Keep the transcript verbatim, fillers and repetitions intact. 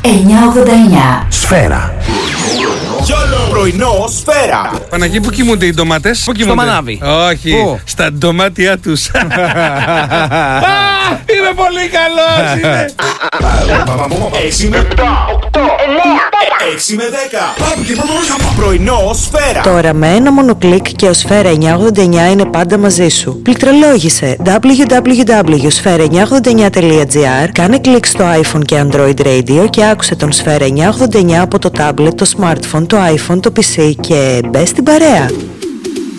εννιακόσια ογδόντα εννιά. Σφαίρα. Πρωινό Σφαίρα. Παναγί, πού κοιμούνται οι ντομάτες? Πού κοιμούνται? Στο μανάβι. Όχι, Πού? στα ντομάτια τους. Α, είμαι πολύ καλός. Είμαι. έξι με επτά, οκτώ, εννιά, έξι με δέκα. Πρωινό Σφαίρα. Τώρα με ένα μόνο κλικ και ο Σφαίρα εννιακόσια ογδόντα εννιά είναι πάντα μαζί σου. Πληκτρολόγησε double-u double-u double-u τελεία σφαίρα εννιακόσια ογδόντα εννιά τελεία τζι άρ, κάνε κλικ στο iPhone και Android Radio και άκουσε τον Σφαίρα εννιακόσια ογδόντα εννιά από το tablet, το smartphone, το iPhone, το πι σι και μπες στην παρέα.